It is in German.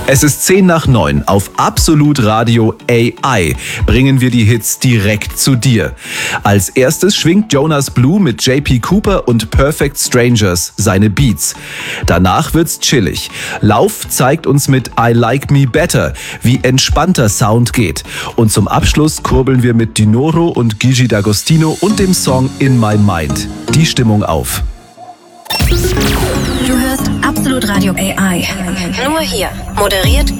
Es ist 8:50 auf Absolut Radio AI. Bringen wir die Hits direkt zu dir. Als erstes schwingt Jonas Blue mit JP Cooper und Perfect Strangers seine Beats. Danach wird's chillig. Lauf zeigt uns mit I Like Me Better, wie entspannter Sound geht. Und zum Abschluss kurbeln wir mit Dinoro und Gigi D'Agostino und dem Song In My Mind die Stimmung auf. Du hörst Absolut Radio AI. Nur hier. Moderiert